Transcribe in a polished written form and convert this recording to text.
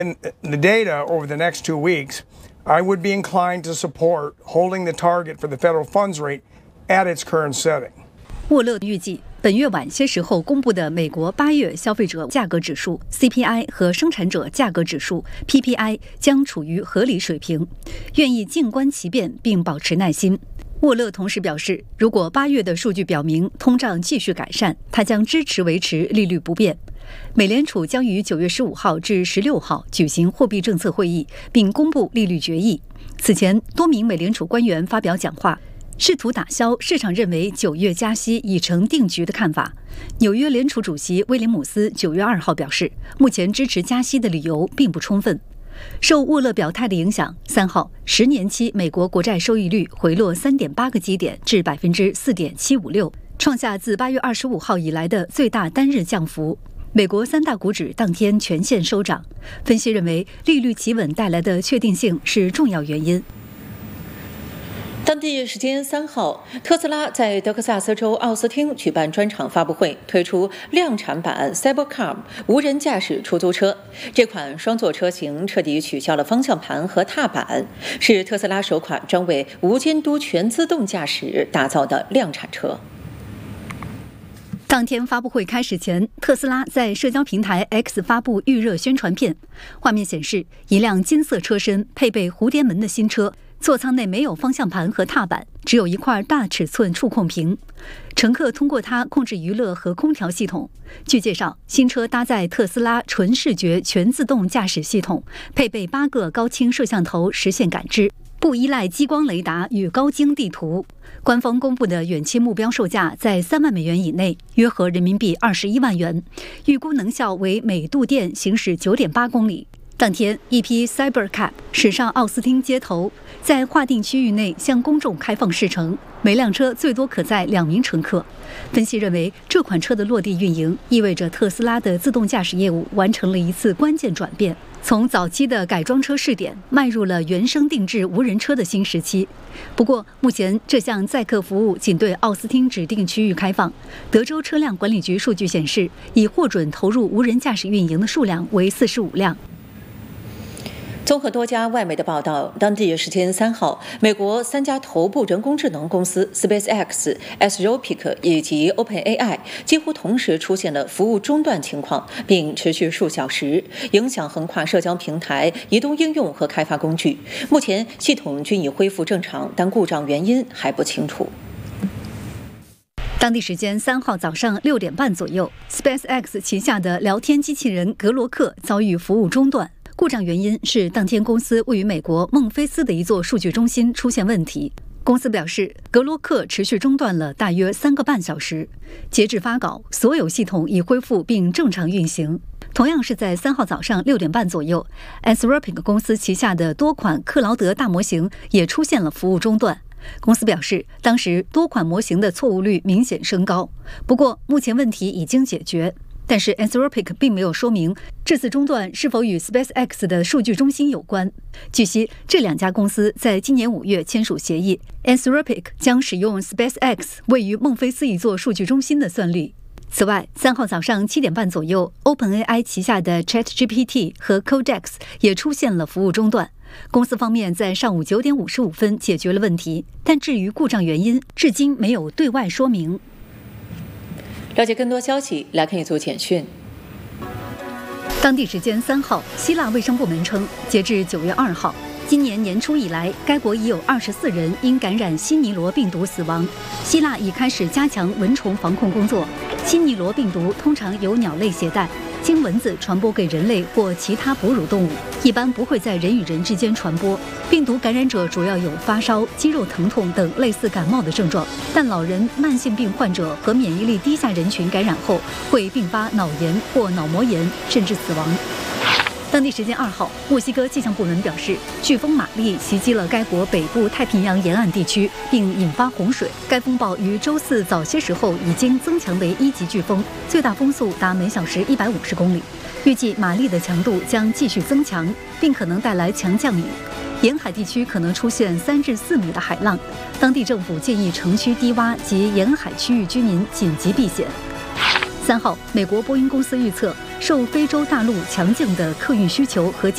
In the data over the next 2 weeks, I would be inclined to support holding the target for the federal funds rate at its current setting. 沃勒预计，本月晚些时候公布的美国8月消费者价格指数 CPI 和生产者价格指数 PPI 将处于合理水平，愿意静观其变并保持耐心。沃勒同时表示，如果8月的数据表明通胀继续改善，他将支持维持利率不变。美联储将于9月15号至16号举行货币政策会议，并公布利率决议。此前，多名美联储官员发表讲话，试图打消市场认为9月加息已成定局的看法。纽约联储主席威廉姆斯9月2号表示，目前支持加息的理由并不充分。受沃勒表态的影响，3号10年期美国国债收益率回落3.8个基点至 4.756%， 创下自8月25号以来的最大单日降幅。美国3大股指当天全线收涨，分析认为利率企稳带来的确定性是重要原因。 当地时间3号，特斯拉在德克萨斯州奥斯汀举办专场发布会，推出量产版 Cybercar 无人驾驶出租车。这款双座车型彻底取消了方向盘和踏板，是特斯拉首款专为无监督全自动驾驶打造的量产车。 当天发布会开始前，特斯拉在社交平台 X 发布预热宣传片，画面显示一辆金色车身配备蝴蝶门的新车，座舱内没有方向盘和踏板，只有一块大尺寸触控屏，乘客通过它控制娱乐和空调系统。据介绍，新车搭载特斯拉纯视觉全自动驾驶系统，配备8个高清摄像头实现感知，不依赖激光雷达与高精地图。官方公布的远期目标售价在3万美元以内，约合人民币21万元，预估能效为每度电行驶 9.8 公里。当天，一批 Cybercab 驶上奥斯汀街头，在划定区域内向公众开放试乘，每辆车最多可载2名乘客。分析认为，这款车的落地运营意味着特斯拉的自动驾驶业务完成了一次关键转变，从早期的改装车试点迈入了原生定制无人车的新时期。不过，目前这项载客服务仅对奥斯汀指定区域开放。德州车辆管理局数据显示，已获准投入无人驾驶运营的数量为45辆。 综合多家外媒的报道，当地时间3号，美国3家头部人工智能公司 SpaceX、Anthropic 以及 OpenAI 几乎同时出现了服务中断情况，并持续数小时，影响横跨社交平台、移动应用和开发工具。目前系统均已恢复正常，但故障原因还不清楚。 当地时间3号早上6点半左右 ，SpaceX 旗下的聊天机器人格罗克遭遇服务中断。故障原因是当天公司位于美国孟菲斯的一座数据中心出现问题。公司表示，格罗克持续中断了大约3个半小时。截至发稿，所有系统已恢复并正常运行。同样是在3号早上6点半左右 ，Anthropic 公司旗下的多款克劳德大模型也出现了服务中断。公司表示，当时多款模型的错误率明显升高，不过目前问题已经解决。但是 Anthropic 并没有说明这次中断是否与 SpaceX 的数据中心有关。据悉，这2家公司在今年5月签署协议 ，Anthropic 将使用 SpaceX 位于孟菲斯一座数据中心的算力。此外，3号早上7点半左右 ，OpenAI 旗下的 ChatGPT 和 Codex 也出现了服务中断。公司方面在上午9点55分解决了问题，但至于故障原因，至今没有对外说明。 了解更多消息，来看一组简讯。 当地时间3号，希腊卫生部门称，截至9月2号，今年年初以来，该国已有24人因感染西尼罗病毒死亡。希腊已开始加强蚊虫防控工作。西尼罗病毒通常由鸟类携带，经蚊子传播给人类或其他哺乳动物，一般不会在人与人之间传播。病毒感染者主要有发烧、肌肉疼痛等类似感冒的症状，但老人、慢性病患者和免疫力低下人群感染后会并发脑炎或脑膜炎，甚至死亡。当地时间2号，墨西哥气象部门表示，飓风玛丽袭击了该国北部太平洋沿岸地区，并引发洪水。该风暴于周四早些时候已经增强为1级飓风，最大风速达每小时150公里。预计玛丽的强度将继续增强，并可能带来强降雨。沿海地区可能出现3至4米的海浪，当地政府建议城区低洼及沿海区域居民紧急避险。3号，美国波音公司预测，受非洲大陆强劲的客运需求和